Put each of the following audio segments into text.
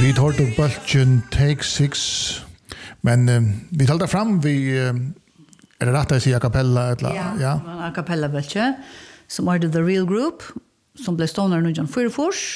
Vi tar till bulten Take 6, men vi talar fram vi är det rätt att säga a cappella eller ja a cappella bulten som är The Real Group som blev stående nu John Fyrfors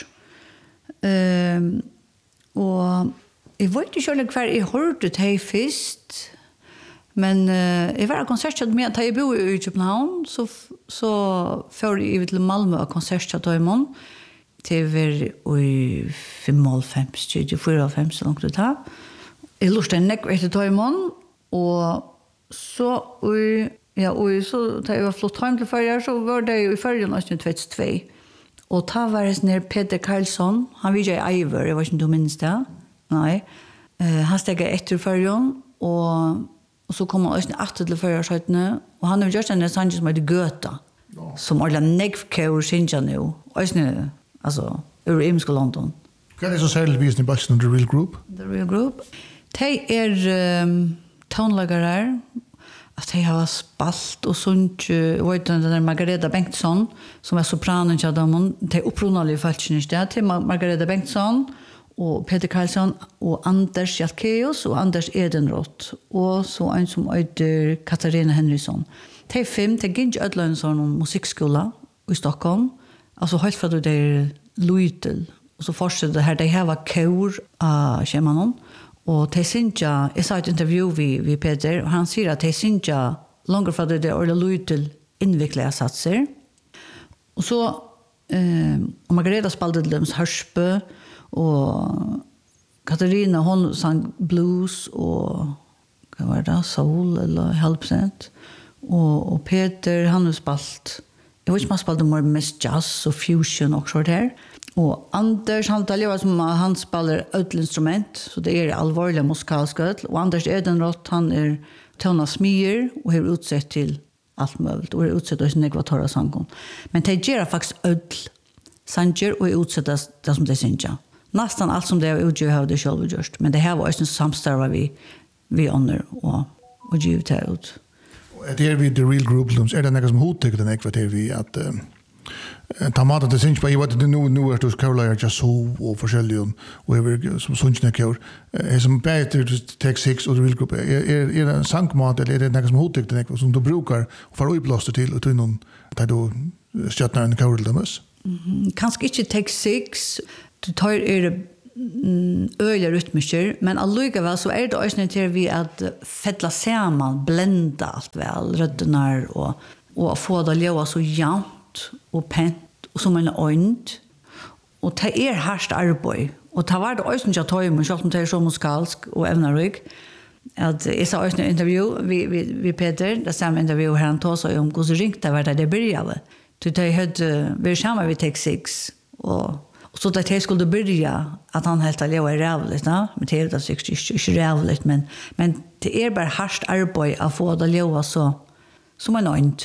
och jag vet inte själv kvar jag hörde det först men jag var konsertat med att jag bor i Köpenhamn så för jag till Malmö och konsertat då imorgon till var i 55 24 så långt det tar. Jag lustade en näck efter imorgon och så och så tar jag flott hem till förra så var det ju i förra nästan 22 och ta var det när Peter Karlsson han vill ju Iver jag vet inte om minns det. Nej. Han steg efter förra och så kommer han åter till förra sätten och han har gjort en sång som heter Göta som alla neckkör synja nu. Alltså ur Imsko London. Kan det så särskilt visa i Bulten The Real Group? The Real Group. De tonlagare att de har spalt och sånt vet den där Margareta Bengtsson som är sopranen till dem de upprunalige falsknister till Margareta Bengtsson och Peter Karlsson och Anders Jalkeus och Anders Edenroth och så en som heter Katarina Henriksson. De 5 de gick ödlan sån musikskola i Stockholm. Alltså helt för det är Luitel och så fortsätter det här det här var kör schemanon och det synja jag sa ett intervju vi Peter och han säger att det synja långt för det är Luitel inveckla satser och så och Margareta spelade Lems Hörsbö och Katarina hon sang blues och vad var det soul eller helpset och Peter han har spalt jag vet inte man spelade mer mest jazz och fusion och så där. Och Anders han talar som han spelar ett instrument så det är allvarliga musikalska och Anders Edenroth han är tonasmier och är utsett till allt möjligt och är utsett till ekvatora sången. Men det ger faktiskt öll sanger och är utsett det som det synger. Nästan allt som det är utgör har det själv gjort men det här var en samstarva vi honor och giv det ut. Det är vi The Real Group är det något som hotar den ekvator vi att Tamata det syns på jag vet nu är det så Carolina just så och försäljning och över som sunsknäckor är som bättre Take 6 och The Real Group är det en sankmat eller är det något som hotar den ekvator som du brukar för uppblåsta till och till någon där då stjärnar en Caroldamus kanske inte Take 6 du tar det öliga rytmiker men allikevel så är det också till vi att fettla samman blända allt väl rötterna och få det leva så jämnt och pent och som en önd och det är harst arbete och det var det också jag tar men själv som det är så musikalsk och ävnarik att jag sa också en intervju vi Peter det samma intervju här han tog sig om hur ringte var det började till det hade vi samma vi Take 6 och så att jag skulle börja att han helt leva i rävligt, men det är det inte rävligt, men det är bara harst arbete att få det leva så som en önd.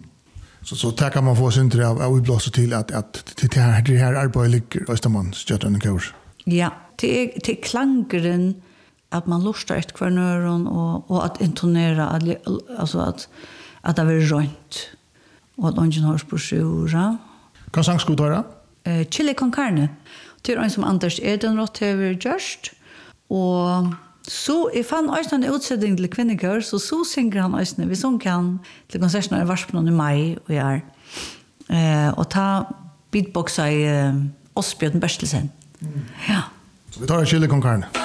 Så tackar man få sin till att utblåsa till att det här arbetet ligger och man stöter en kurs. Ja, det är klangren att man lustar ett kvarnöron och att intonera, alltså att det blir rönt och att ungen hörs på sjura. Kan sangskodare? Chili con carne. Det är en som Anders Edenroth har gjort. Och så jag fann också en utsättning till kvinnor så synger han också vi som kan till konserterna i Varspen i maj och jag och ta beatboxa i Osbjörn Bertelsen. Ja. Så vi tar en chili con carne.